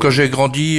Quand j'ai grandi,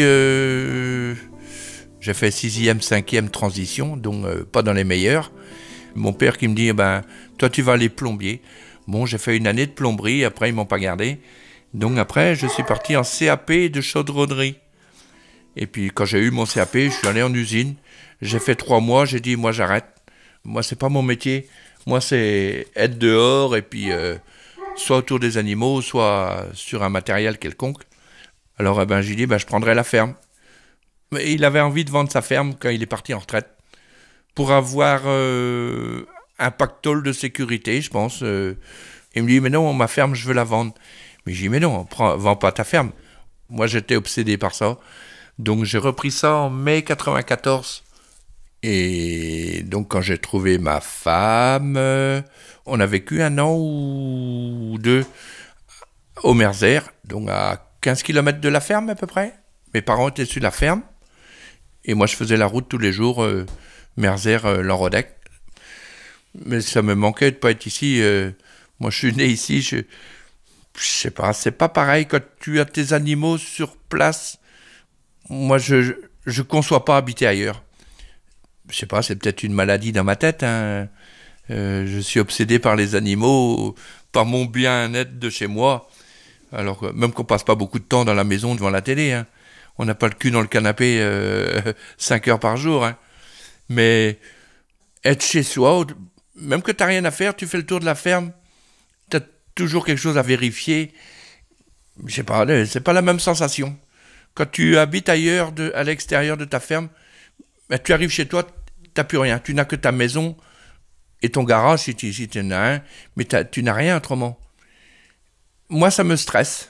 j'ai fait 6e, 5e transition, donc pas dans les meilleurs. Mon père qui me dit, toi tu vas aller plombier. Bon, j'ai fait une année de plomberie, après ils m'ont pas gardé. Donc après, je suis parti en CAP de chaudronnerie. Et puis quand j'ai eu mon CAP, je suis allé en usine. J'ai fait 3 mois, j'ai dit, moi j'arrête. Moi c'est pas mon métier. Moi c'est être dehors et puis soit autour des animaux, soit sur un matériel quelconque. Alors j'ai dit, je prendrai la ferme. Mais il avait envie de vendre sa ferme quand il est parti en retraite. Pour avoir un pactole de sécurité, je pense. Il me dit, mais non, ma ferme, je veux la vendre. Mais j'ai dit, mais non, vends pas ta ferme. Moi, j'étais obsédé par ça. Donc, j'ai repris ça en mai 94. Et donc, quand j'ai trouvé ma femme, on a vécu 1 an ou 2 au Merzer, donc à 15 km de la ferme à peu près. Mes parents étaient sur la ferme. Et moi, je faisais la route tous les jours, Merzer-Lanrodec. Mais ça me manquait de ne pas être ici. Moi, je suis né ici. Je sais pas, c'est pas pareil quand tu as tes animaux sur place. Moi, je conçois pas habiter ailleurs. Je sais pas, c'est peut-être une maladie dans ma tête. Hein. Je suis obsédé par les animaux, par mon bien-être de chez moi. Alors que même qu'on passe pas beaucoup de temps dans la maison devant la télé. Hein. On n'a pas le cul dans le canapé 5 heures par jour. Hein. Mais être chez soi, même que tu n'as rien à faire, tu fais le tour de la ferme, tu as toujours quelque chose à vérifier. Je sais pas, c'est pas la même sensation. Quand tu habites ailleurs, à l'extérieur de ta ferme, tu arrives chez toi, tu n'as plus rien. Tu n'as que ta maison et ton garage si tu en as un, mais tu n'as rien autrement. Moi, ça me stresse.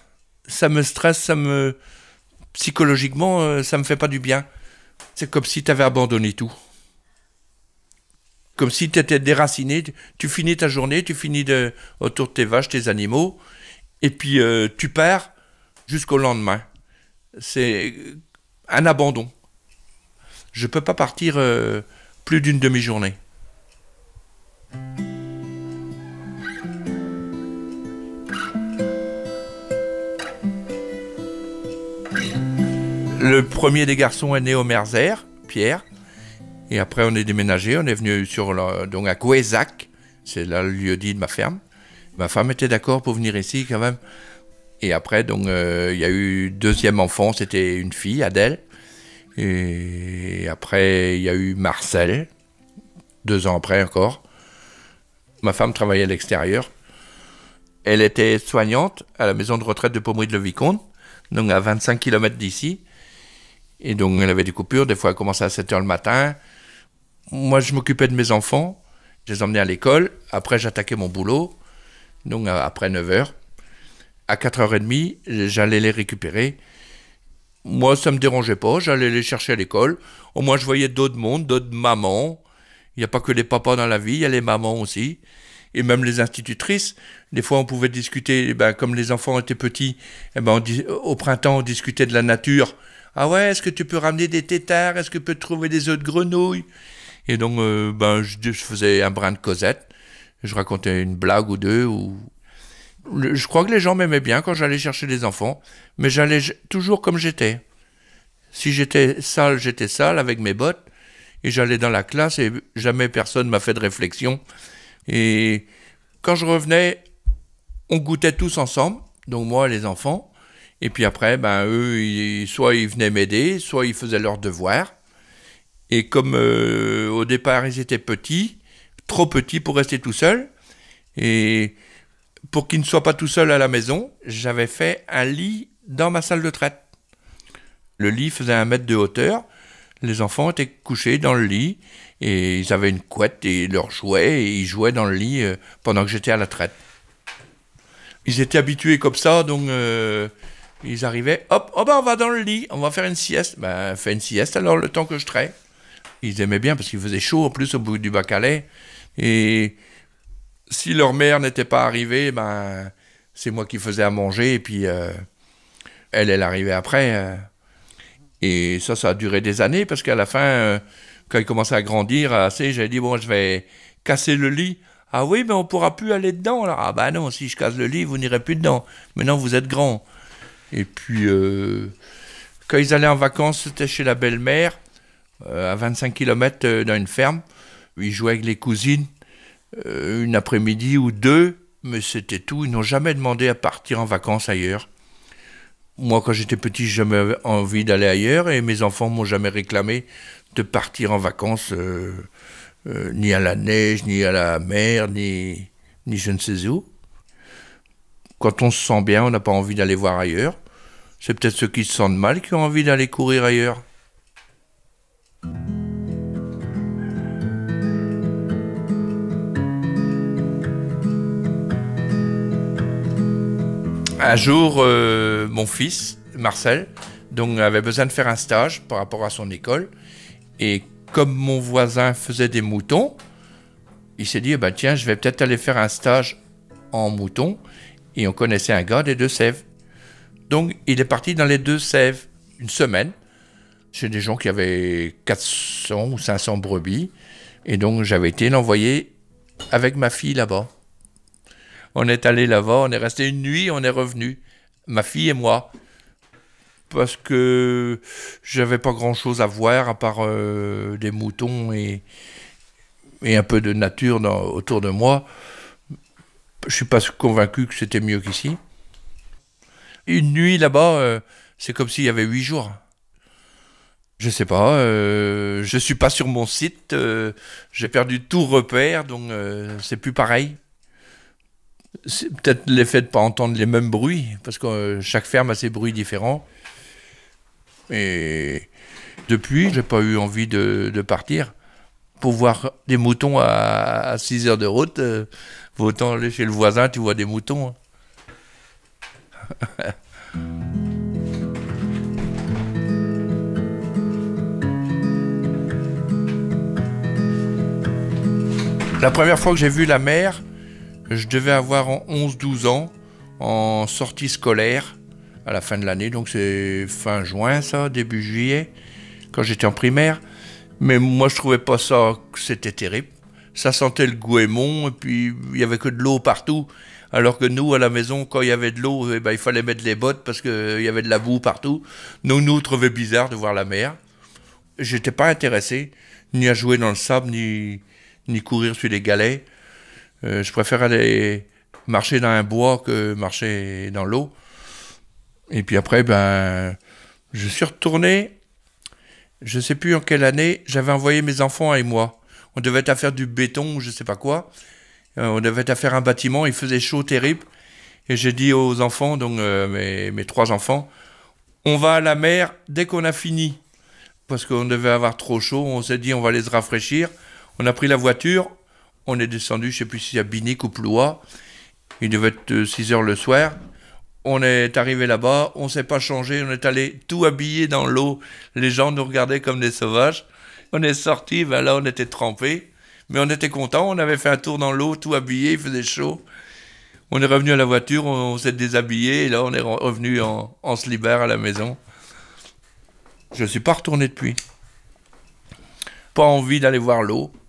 Psychologiquement, ça me fait pas du bien. C'est comme si tu avais abandonné tout. Comme si tu étais déraciné, tu finis ta journée, tu finis autour de tes vaches, tes animaux, et puis tu pars jusqu'au lendemain. C'est un abandon. Je peux pas partir plus d'une demi-journée. Le premier des garçons est né au Merzer, Pierre. Et après, on est déménagé, on est venu donc à Gouézac, c'est là le lieu-dit de ma ferme. Ma femme était d'accord pour venir ici quand même. Et après, donc, il y a eu 2e enfant, c'était une fille, Adèle. Et après, il y a eu Marcel, 2 ans après encore. Ma femme travaillait à l'extérieur. Elle était soignante à la maison de retraite de Pommery-de-le-Vicomte, donc à 25 km d'ici. Et donc, elle avait des coupures, des fois elle commençait à 7h le matin. Moi, je m'occupais de mes enfants, je les emmenais à l'école. Après, j'attaquais mon boulot, donc après 9h. À 4h30, j'allais les récupérer. Moi, ça ne me dérangeait pas, j'allais les chercher à l'école. Au moins, je voyais d'autres mondes, d'autres mamans. Il n'y a pas que les papas dans la vie, il y a les mamans aussi. Et même les institutrices. Des fois, on pouvait discuter, comme les enfants étaient petits, au printemps, on discutait de la nature. Ah ouais, est-ce que tu peux ramener des têtards? Est-ce que tu peux trouver des œufs de grenouille? Et donc, je faisais un brin de causette. Je racontais une blague ou deux. Je crois que les gens m'aimaient bien quand j'allais chercher les enfants. Mais j'allais toujours comme j'étais. Si j'étais sale avec mes bottes. Et j'allais dans la classe et jamais personne m'a fait de réflexion. Et quand je revenais, on goûtait tous ensemble. Donc moi, les enfants. Et puis après, eux, soit ils venaient m'aider, soit ils faisaient leurs devoirs. Et comme au départ, ils étaient petits, trop petits pour rester tout seuls, et pour qu'ils ne soient pas tout seuls à la maison, j'avais fait un lit dans ma salle de traite. Le lit faisait 1 mètre de hauteur, les enfants étaient couchés dans le lit, et ils avaient une couette et leurs jouets, et ils jouaient dans le lit pendant que j'étais à la traite. Ils étaient habitués comme ça, donc ils arrivaient, hop, on va dans le lit, on va faire une sieste. Fais une sieste alors le temps que je traite. Ils aimaient bien parce qu'il faisait chaud en plus au bout du Bacalais. Et si leur mère n'était pas arrivée, c'est moi qui faisais à manger. Et puis elle arrivait après. Et ça a duré des années parce qu'à la fin, quand ils commençaient à grandir, j'avais dit, je vais casser le lit. Ah oui, mais on ne pourra plus aller dedans. Alors, non, si je casse le lit, vous n'irez plus dedans. Maintenant, vous êtes grand. Et puis, Quand ils allaient en vacances, c'était chez la belle-mère, à 25 km dans une ferme. Ils jouaient avec les cousines une après-midi ou deux, mais c'était tout. Ils n'ont jamais demandé à partir en vacances ailleurs. Moi, quand j'étais petit, j'ai jamais envie d'aller ailleurs et mes enfants m'ont jamais réclamé de partir en vacances, ni à la neige, ni à la mer, ni je ne sais où. Quand on se sent bien, on n'a pas envie d'aller voir ailleurs. C'est peut-être ceux qui se sentent mal qui ont envie d'aller courir ailleurs. Un jour, mon fils, Marcel, donc, avait besoin de faire un stage par rapport à son école. Et comme mon voisin faisait des moutons, il s'est dit, eh ben, tiens, je vais peut-être aller faire un stage en mouton. Et on connaissait un gars des Deux-Sèvres. Donc, il est parti dans les Deux-Sèvres une semaine, chez des gens qui avaient 400 ou 500 brebis. Et donc, j'avais été l'envoyer avec ma fille là-bas. On est allé là-bas, on est resté une nuit, on est revenu, ma fille et moi. Parce que j'avais pas grand-chose à voir à part des moutons et un peu de nature autour de moi. Je suis pas convaincu que c'était mieux qu'ici. Une nuit là-bas, c'est comme s'il y avait 8 jours. Je sais pas, je suis pas sur mon site, j'ai perdu tout repère, donc c'est plus pareil. C'est peut-être l'effet de ne pas entendre les mêmes bruits, parce que chaque ferme a ses bruits différents. Et depuis, j'ai pas eu envie de partir. Pour voir des moutons à 6 heures de route, faut autant aller chez le voisin, tu vois des moutons. La première fois que j'ai vu la mer, je devais avoir 11-12 ans, en sortie scolaire, à la fin de l'année, donc c'est fin juin ça, début juillet, quand j'étais en primaire. Mais moi je trouvais pas ça que c'était terrible. Ça sentait le goémon et puis il y avait que de l'eau partout. Alors que nous à la maison, quand il y avait de l'eau, eh ben, il fallait mettre les bottes parce qu'il y avait de la boue partout. Donc nous on trouvait bizarre de voir la mer. J'étais pas intéressé, ni à jouer dans le sable, ni courir sur les galets. Je préfère aller marcher dans un bois que marcher dans l'eau. Et puis après, ben, je suis retourné. Je ne sais plus en quelle année. J'avais envoyé mes enfants avec moi. On devait être à faire du béton ou je ne sais pas quoi. On devait être à faire un bâtiment. Il faisait chaud terrible. Et j'ai dit aux enfants, donc mes 3 enfants, on va à la mer dès qu'on a fini. Parce qu'on devait avoir trop chaud. On s'est dit, on va les rafraîchir. On a pris la voiture. On est descendu, je ne sais plus si c'est à Binic ou Ploie. Il devait être 6 heures le soir. On est arrivé là-bas, on ne s'est pas changé, on est allé tout habillé dans l'eau. Les gens nous regardaient comme des sauvages. On est sortis, ben là on était trempés. Mais on était contents, on avait fait un tour dans l'eau, tout habillé, il faisait chaud. On est revenu à la voiture, on s'est déshabillé, et là on est revenu en slibard à la maison. Je ne suis pas retourné depuis. Pas envie d'aller voir l'eau.